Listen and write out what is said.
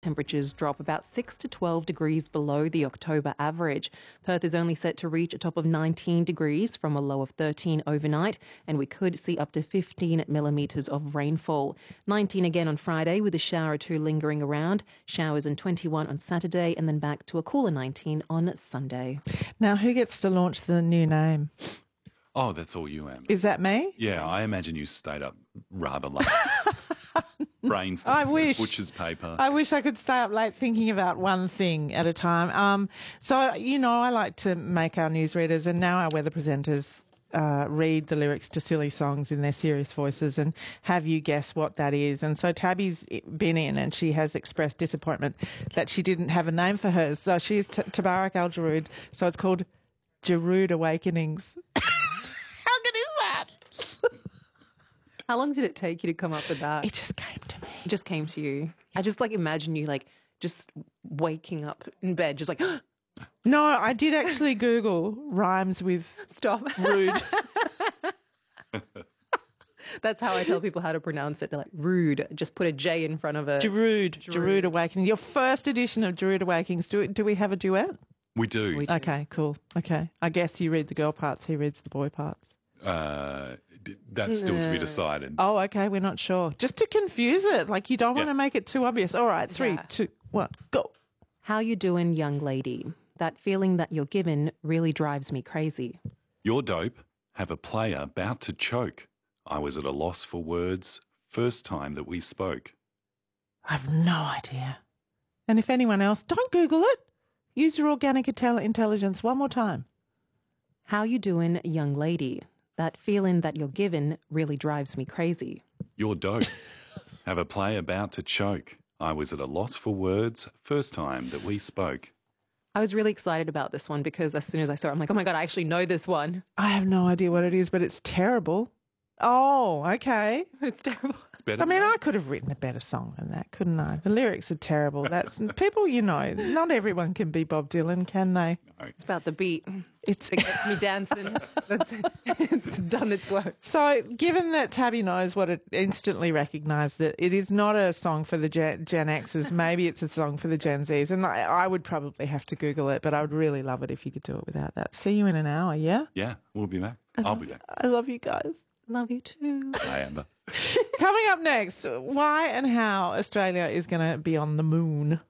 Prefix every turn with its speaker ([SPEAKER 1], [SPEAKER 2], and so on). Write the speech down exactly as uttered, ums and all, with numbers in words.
[SPEAKER 1] temperatures drop about six to twelve degrees below the October average. Perth is only set to reach a top of nineteen degrees from a low of thirteen overnight, and we could see up to fifteen millimetres of rainfall. nineteen again on Friday with a shower or two lingering around. Showers in twenty-one on Saturday and then back to a cooler nineteen on Sunday.
[SPEAKER 2] Now, who gets to launch the new name?
[SPEAKER 3] Oh, that's all you, Am.
[SPEAKER 2] Is that me?
[SPEAKER 3] Yeah, I imagine you stayed up rather late. Brainstorming
[SPEAKER 2] I wish.
[SPEAKER 3] butcher's paper.
[SPEAKER 2] I wish I could stay up late thinking about one thing at a time. Um, so, you know, I like to make our newsreaders and now our weather presenters uh, read the lyrics to silly songs in their serious voices and have you guess what that is. And so Tabby's been in and she has expressed disappointment that she didn't have a name for hers. So she's T- Tabarak Al-Jarood. So it's called Jarood Awakenings. How good is that?
[SPEAKER 1] How long did it take you to come up with that?
[SPEAKER 2] It just came to me.
[SPEAKER 1] It just came to you. I just like imagine you like just waking up in bed, just like
[SPEAKER 2] No, I did actually Google rhymes with
[SPEAKER 1] stop.
[SPEAKER 2] rude.
[SPEAKER 1] That's how I tell people how to pronounce it. They're like rude. Just put a J in front of it.
[SPEAKER 2] Jarood, Jarood Awakening. Your first edition of Jarood Awakenings. Do do we have a duet?
[SPEAKER 3] We do.
[SPEAKER 1] We do.
[SPEAKER 2] Okay, cool. Okay, I guess you read the girl parts. He reads the boy parts.
[SPEAKER 3] Uh, d- that's still to be decided.
[SPEAKER 2] Oh, okay. We're not sure. Just to confuse it, like you don't want
[SPEAKER 3] Yeah.
[SPEAKER 2] to make it too obvious. All right, three,
[SPEAKER 1] Yeah.
[SPEAKER 2] two, one, go.
[SPEAKER 1] How you doing, young lady? That feeling that you're given really drives me crazy.
[SPEAKER 3] You're dope. Have a player about to choke. I was at a loss for words. First time that we spoke.
[SPEAKER 2] I've no idea. And if anyone else, don't Google it. Use your organic intel- intelligence one more time.
[SPEAKER 1] How you doing, young lady? That feeling that you're given really drives me crazy.
[SPEAKER 3] You're dope. Have a play about to choke. I was at a loss for words. First time that we spoke.
[SPEAKER 1] I was really excited about this one because as soon as I saw it, I'm like, oh my God, I actually know this one.
[SPEAKER 2] I have no idea what it is, but it's terrible. Oh, okay.
[SPEAKER 1] It's terrible.
[SPEAKER 3] It's better.
[SPEAKER 2] I mean,
[SPEAKER 3] than
[SPEAKER 2] I could have written a better song than that, couldn't I? The lyrics are terrible. That's people, you know, not everyone can be Bob Dylan, can they?
[SPEAKER 1] It's about the beat.
[SPEAKER 2] It's
[SPEAKER 1] It gets me dancing. That's it. It's done its work.
[SPEAKER 2] so. Given that Tabby knows what it instantly recognised it, it is not a song for the Gen, Gen Xers. Maybe it's a song for the Gen Zs, and I, I would probably have to Google it, but I would really love it if you could do it without that. See you in an hour, yeah?
[SPEAKER 3] Yeah, we'll be back. I'll be back.
[SPEAKER 2] I love you guys.
[SPEAKER 1] Love you too.
[SPEAKER 3] Hi, Amber.
[SPEAKER 2] Coming up next, why and how Australia is going to be on the moon.